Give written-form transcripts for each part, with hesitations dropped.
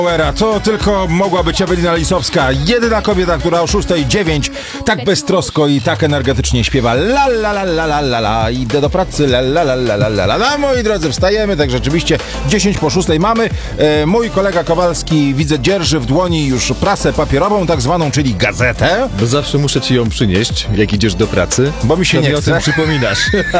To tylko mogła być Ewelina Lisowska, jedyna kobieta, która o 6:09 tak beztrosko i tak energetycznie śpiewa la la la la la la la, idę do pracy la la la la la la la. Moi drodzy, wstajemy, tak rzeczywiście 10:06 mamy. Mój kolega Kowalski, widzę, dzierży w dłoni już prasę papierową, tak zwaną, czyli gazetę. Bo zawsze muszę ci ją przynieść, jak idziesz do pracy. Bo mi się nie o chce. tym przypominasz.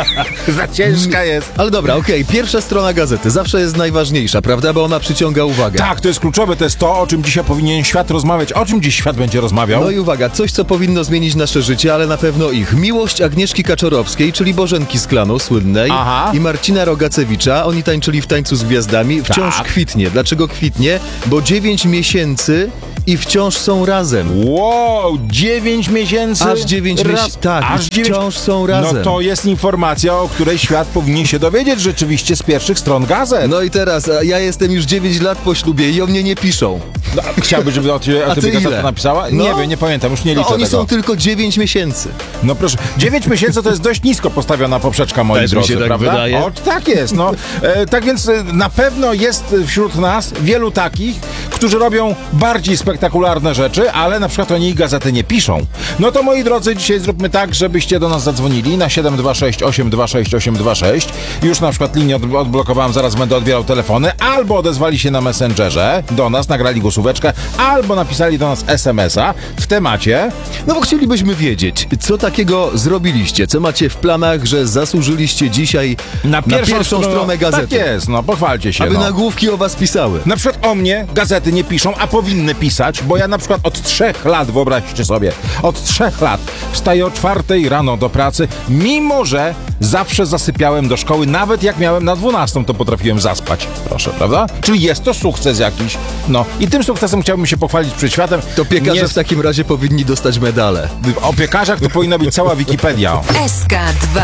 Za ciężka jest. Ale dobra, okej, pierwsza strona gazety zawsze jest najważniejsza, prawda? Bo ona przyciąga uwagę. Tak, to jest kluczowe, to jest to, o czym dzisiaj powinien świat rozmawiać. O czym dziś świat będzie rozmawiał? No i uwaga, coś, co powinno zmienić nasze życie, ale na pewno ich. Miłość Agnieszki Kaczorowskiej, czyli Bożenki z Klanu słynnej, i Marcina Rogacewicza. Oni tańczyli w Tańcu z Gwiazdami. Wciąż kwitnie. Dlaczego kwitnie? Bo 9 miesięcy i wciąż są razem. Wow, 9 miesięcy? Aż 9 miesięcy. Tak, aż wciąż są razem. No to jest informacja, o której świat powinien się dowiedzieć rzeczywiście z pierwszych stron gazet. No i teraz, ja jestem już 9 lat po ślubie i o mnie nie piszą. No, chciałbyś, żeby o tobie gazeta napisała? No, nie wiem, nie pamiętam, już nie liczę oni tego. są tylko 9 miesięcy. No proszę, 9 miesięcy to jest dość nisko postawiona poprzeczka, moi Też mi drodzy, się tak prawda? wydaje. O, tak jest, no. Tak więc na pewno jest wśród nas wielu takich, którzy robią bardziej spektakularne rzeczy, ale na przykład o niej gazety nie piszą. No to, moi drodzy, dzisiaj zróbmy tak, żebyście do nas zadzwonili na 726 826 826. Już na przykład linię odblokowałem, zaraz będę odbierał telefony, albo odezwali się na Messengerze do nas, nagrali głosóweczkę, albo napisali do nas SMS-a w temacie. No bo chcielibyśmy wiedzieć, co takiego zrobiliście, co macie w planach, że zasłużyliście dzisiaj na pierwszą stronę gazety. Tak jest, no pochwalcie się. Aby no. nagłówki o was pisały. Na przykład o mnie gazety nie piszą, a powinny pisać, bo ja na przykład od 3 lat, wyobraźcie sobie, od 3 lat wstaję o 4 rano do pracy, mimo że zawsze zasypiałem do szkoły, nawet jak miałem na 12, to potrafiłem zaspać. Proszę, prawda? Czyli jest to sukces jakiś. No i tym sukcesem chciałbym się pochwalić przed światem. To piekarze w takim razie powinni dostać medale. O piekarzach to powinna być cała Wikipedia. SK2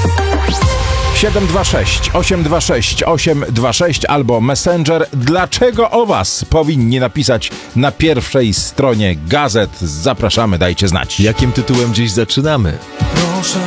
726 826 826 albo Messenger. Dlaczego o was powinni napisać na pierwszej stronie gazet? Zapraszamy, dajcie znać. Jakim tytułem dziś zaczynamy? Proszę